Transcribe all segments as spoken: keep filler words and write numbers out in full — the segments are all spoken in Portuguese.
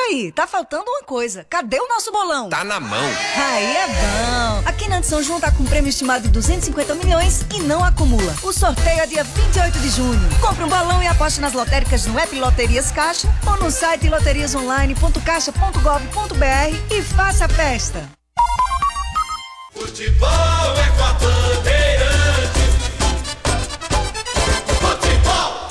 aí, tá faltando uma coisa. Cadê o nosso bolão? Tá na mão. Aí é bom. A Quinante São João tá com um prêmio estimado de duzentos e cinquenta milhões e não acumula. O sorteio é dia vinte e oito de junho. Compre um balão e aposte nas lotéricas no app Loterias Caixa ou no site loterias online ponto caixa ponto gov ponto br e faça a festa. Futebol é com a Bandeirantes. Futebol.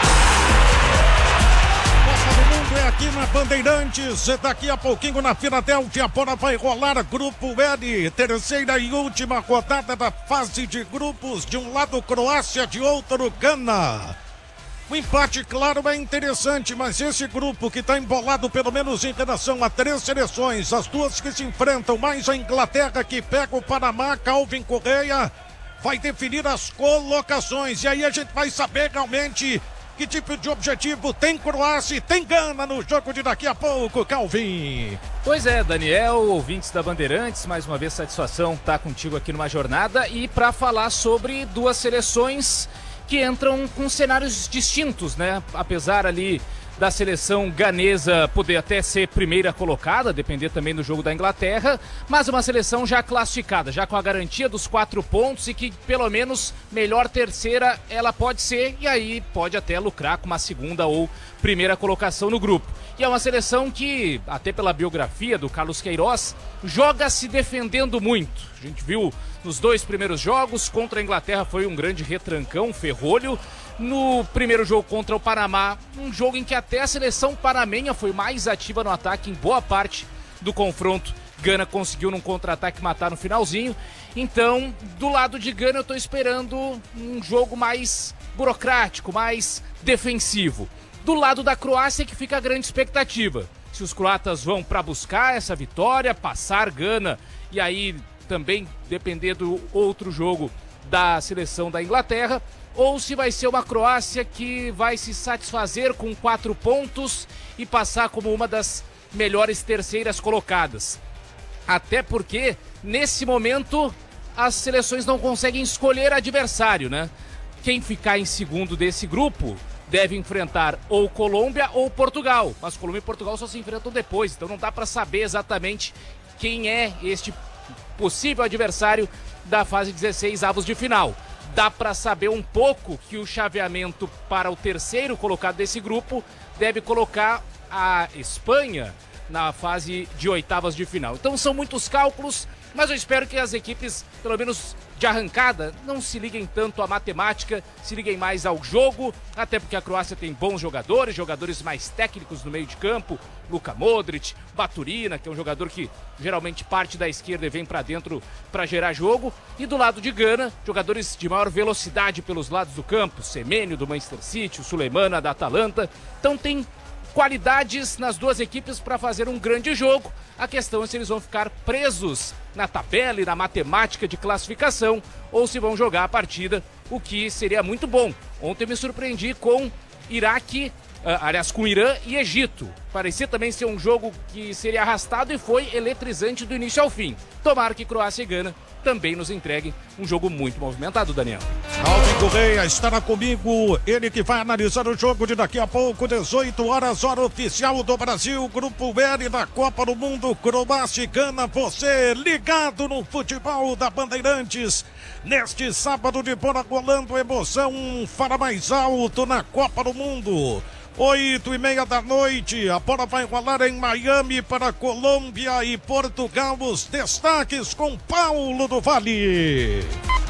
Copa do Mundo é aqui na Bandeirantes. Daqui a pouquinho na Filadélfia, a bola vai rolar. Grupo L, terceira e última rodada da fase de grupos. De um lado Croácia, de outro Gana. O empate, claro, é interessante, mas esse grupo que está embolado pelo menos em relação a três seleções, as duas que se enfrentam, mais a Inglaterra que pega o Panamá, Calvin Correia, vai definir as colocações. E aí a gente vai saber realmente que tipo de objetivo tem Croácia e tem Gana no jogo de daqui a pouco, Calvin. Pois é, Daniel, ouvintes da Bandeirantes, mais uma vez satisfação estar contigo aqui numa jornada e para falar sobre duas seleções que entram com cenários distintos, né? Apesar ali da seleção ganesa poder até ser primeira colocada, depender também do jogo da Inglaterra, mas uma seleção já classificada, já com a garantia dos quatro pontos e que pelo menos melhor terceira ela pode ser e aí pode até lucrar com uma segunda ou primeira colocação no grupo. E é uma seleção que, até pela biografia do Carlos Queiroz, joga se defendendo muito. A gente viu nos dois primeiros jogos, contra a Inglaterra foi um grande retrancão, ferrolho. No primeiro jogo contra o Panamá, um jogo em que até a seleção panamenha foi mais ativa no ataque em boa parte do confronto. Gana conseguiu num contra-ataque matar no finalzinho. Então, do lado de Gana eu tô esperando um jogo mais burocrático, mais defensivo. Do lado da Croácia que fica a grande expectativa. Se os croatas vão para buscar essa vitória, passar Gana e aí também depender do outro jogo da seleção da Inglaterra, ou se vai ser uma Croácia que vai se satisfazer com quatro pontos e passar como uma das melhores terceiras colocadas. Até porque, nesse momento, as seleções não conseguem escolher adversário, né? Quem ficar em segundo desse grupo deve enfrentar ou Colômbia ou Portugal. Mas Colômbia e Portugal só se enfrentam depois, então não dá para saber exatamente quem é este possível adversário da fase dezesseis avos de final. Dá para saber um pouco que o chaveamento para o terceiro colocado desse grupo deve colocar a Espanha na fase de oitavas de final. Então são muitos cálculos, mas eu espero que as equipes, pelo menos de arrancada, não se liguem tanto à matemática, se liguem mais ao jogo, até porque a Croácia tem bons jogadores, jogadores mais técnicos no meio de campo, Luka Modric, Baturina, que é um jogador que geralmente parte da esquerda e vem para dentro para gerar jogo, e do lado de Gana, jogadores de maior velocidade pelos lados do campo, Semenyo do Manchester City, o Suleimana da Atalanta, então tem qualidades nas duas equipes para fazer um grande jogo. A questão é se eles vão ficar presos na tabela e na matemática de classificação ou se vão jogar a partida, o que seria muito bom. Ontem me surpreendi com Iraque, uh, aliás, com Irã e Egito. Parecia também ser um jogo que seria arrastado e foi eletrizante do início ao fim. Tomara que Croácia e Gana também nos entreguem um jogo muito movimentado, Daniel. Calvin Correia estará comigo, ele que vai analisar o jogo de daqui a pouco, dezoito horas, hora oficial do Brasil, Grupo L da Copa do Mundo, Croácia e Gana, você ligado no futebol da Bandeirantes, neste sábado de bola rolando, emoção, fala mais alto na Copa do Mundo. Oito e meia da noite, a bola vai rolar em Miami para Colômbia e Portugal. Os destaques com Paulo do Vale.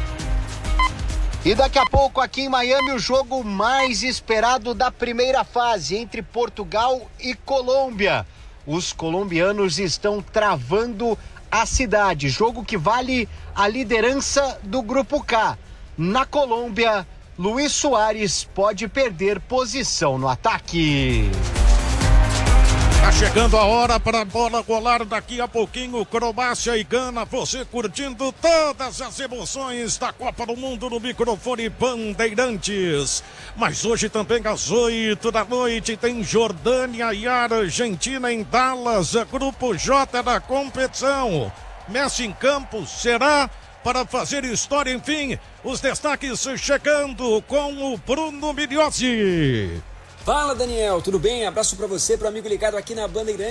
E daqui a pouco aqui em Miami o jogo mais esperado da primeira fase entre Portugal e Colômbia. Os colombianos estão travando a cidade, jogo que vale a liderança do Grupo K. Na Colômbia, Luis Soares pode perder posição no ataque. Tá chegando a hora para a bola rolar daqui a pouquinho, Croácia e Gana, você curtindo todas as emoções da Copa do Mundo no microfone Bandeirantes. Mas hoje também às oito da noite tem Jordânia e Argentina em Dallas, Grupo J da competição. Messi em campo, será para fazer história, enfim, os destaques chegando com o Bruno Migliozzi. Fala, Daniel, tudo bem? Abraço pra você, pro amigo ligado aqui na Bandeirantes.